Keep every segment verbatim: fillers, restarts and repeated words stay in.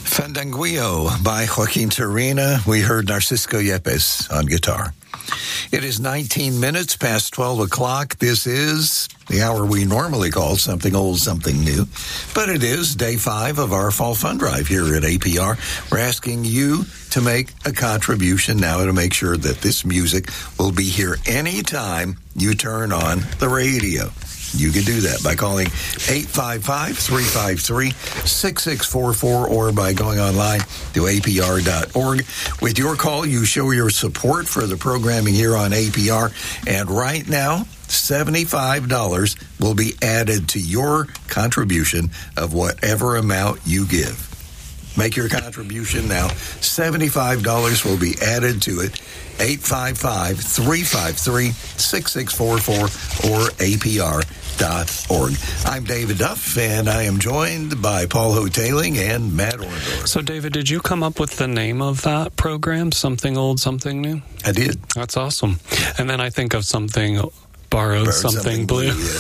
Fandanguillo by Joaquin Turina. We heard Narcisco Yepes on guitar. It is nineteen minutes past twelve o'clock. This is the hour we normally call Something Old, Something New. But it is day five of our Fall Fund Drive here at A P R. We're asking you to make a contribution now to make sure that this music will be here anytime you turn on the radio. You can do that by calling eight five five, three five three, six six four four or by going online to A P R dot org. With your call, you show your support for the programming here on A P R. And right now, seventy-five dollars will be added to your contribution of whatever amount you give. Make your contribution now. seventy-five dollars will be added to it. eight five five, three five three, six six four four or A P R dot org. I'm David Duff, and I am joined by Paul Hoteling and Matt Orndorff. So, David, did you come up with the name of that program, Something Old, Something New? I did. That's awesome. And then I think of Something Borrowed, Borrowed Something, something Blue. blue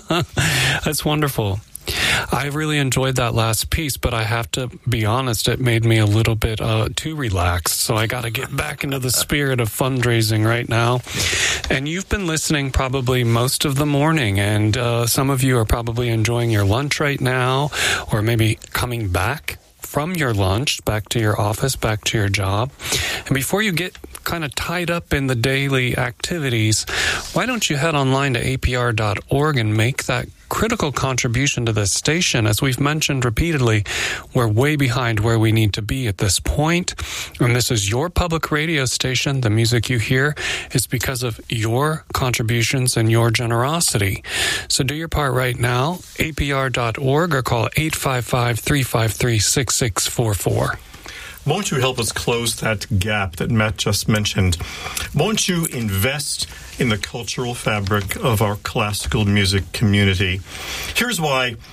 yes. That's wonderful. I really enjoyed that last piece, but I have to be honest, it made me a little bit uh, too relaxed. So I got to get back into the spirit of fundraising right now. And you've been listening probably most of the morning, and uh, some of you are probably enjoying your lunch right now, or maybe coming back from your lunch, back to your office, back to your job. And before you get kind of tied up in the daily activities, why don't you head online to A P R dot org and make that critical contribution to this station? As we've mentioned repeatedly, we're way behind where we need to be at this point. And this is your public radio station. The music you hear is because of your contributions and your generosity. So do your part right now, A P R dot org, or call eight five five, three five three, six six four four. Won't you help us close that gap that Matt just mentioned? Won't you invest in the cultural fabric of our classical music community? Here's why